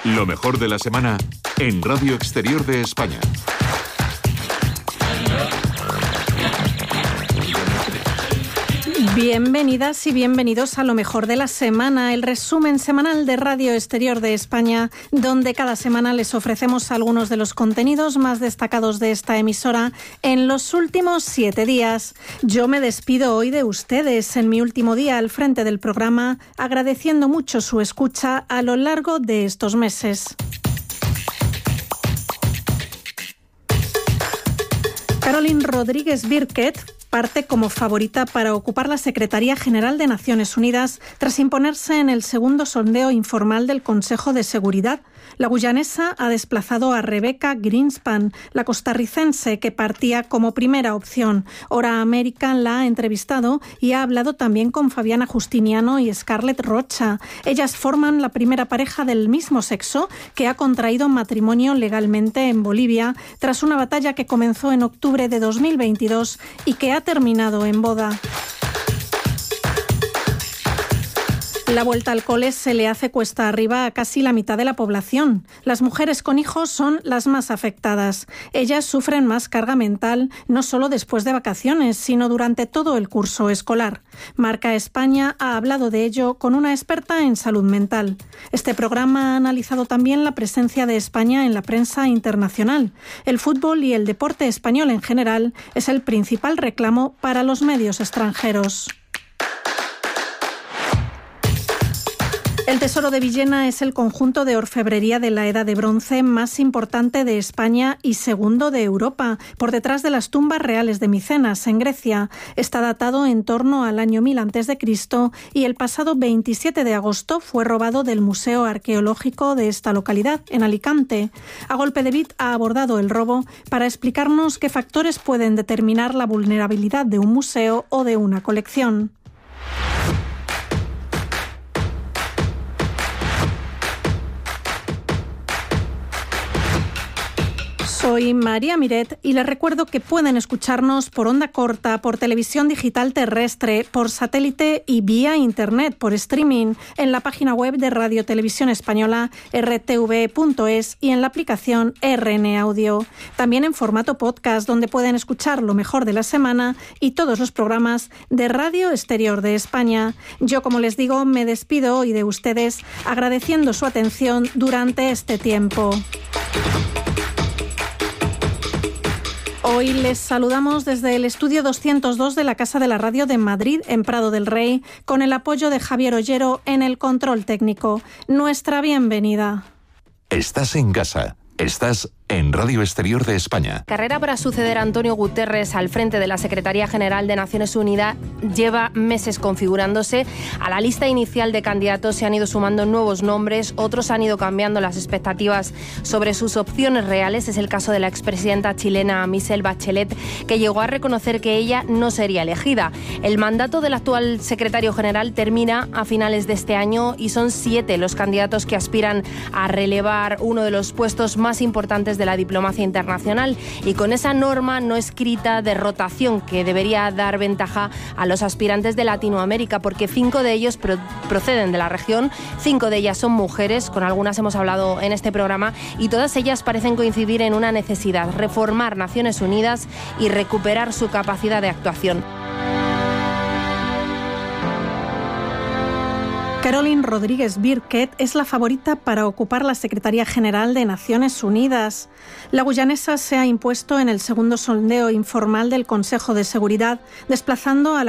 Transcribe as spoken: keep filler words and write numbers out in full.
Lo mejor de la semana en Radio Exterior de España. Bienvenidas y bienvenidos a Lo mejor de la semana, el resumen semanal de Radio Exterior de España, donde cada semana les ofrecemos algunos de los contenidos más destacados de esta emisora en los últimos siete días. Yo me despido hoy de ustedes en mi último día al frente del programa, agradeciendo mucho su escucha a lo largo de estos meses. Caroline Rodríguez Birkett parte como favorita para ocupar la Secretaría General de Naciones Unidas tras imponerse en el segundo sondeo informal del Consejo de Seguridad. La guyanesa ha desplazado a Rebecca Greenspan, la costarricense que partía como primera opción. Hora América la ha entrevistado y ha hablado también con Fabiana Justiniano y Scarlett Rocha. Ellas forman la primera pareja del mismo sexo que ha contraído matrimonio legalmente en Bolivia tras una batalla que comenzó en octubre de dos mil veintidós y que ha terminado en boda. La vuelta al cole se le hace cuesta arriba a casi la mitad de la población. Las mujeres con hijos son las más afectadas. Ellas sufren más carga mental, no solo después de vacaciones, sino durante todo el curso escolar. Marca España ha hablado de ello con una experta en salud mental. Este programa ha analizado también la presencia de España en la prensa internacional. El fútbol y el deporte español en general es el principal reclamo para los medios extranjeros. El Tesoro de Villena es el conjunto de orfebrería de la Edad de Bronce más importante de España y segundo de Europa, por detrás de las tumbas reales de Micenas, en Grecia. Está datado en torno al año mil antes de Cristo y el pasado veintisiete de agosto fue robado del Museo Arqueológico de esta localidad, en Alicante. A golpe de bit ha abordado el robo para explicarnos qué factores pueden determinar la vulnerabilidad de un museo o de una colección. Soy María Miret y les recuerdo que pueden escucharnos por onda corta, por televisión digital terrestre, por satélite y vía internet, por streaming, en la página web de Radio Televisión Española, erre te ve punto es, y en la aplicación erre ene Audio. También en formato podcast, donde pueden escuchar lo mejor de la semana y todos los programas de Radio Exterior de España. Yo, como les digo, me despido hoy de ustedes agradeciendo su atención durante este tiempo. Hoy les saludamos desde el estudio doscientos dos de la Casa de la Radio de Madrid, en Prado del Rey, con el apoyo de Javier Ollero en el control técnico. Nuestra bienvenida. Estás en casa. Estás en Radio Exterior de España. Carrera para suceder a Antonio Guterres al frente de la Secretaría General de Naciones Unidas lleva meses configurándose. A la lista inicial de candidatos se han ido sumando nuevos nombres, otros han ido cambiando las expectativas sobre sus opciones reales. Es el caso de la expresidenta chilena Michelle Bachelet, que llegó a reconocer que ella no sería elegida. El mandato del actual secretario general termina a finales de este año y son siete los candidatos que aspiran a relevar uno de los puestos más importantes de la diplomacia internacional, y con esa norma no escrita de rotación que debería dar ventaja a los aspirantes de Latinoamérica, porque cinco de ellos pro- proceden de la región, cinco de ellas son mujeres, con algunas hemos hablado en este programa, y todas ellas parecen coincidir en una necesidad: reformar Naciones Unidas y recuperar su capacidad de actuación. Caroline Rodríguez Birkett es la favorita para ocupar la Secretaría General de Naciones Unidas. La guyanesa se ha impuesto en el segundo sondeo informal del Consejo de Seguridad, desplazando a la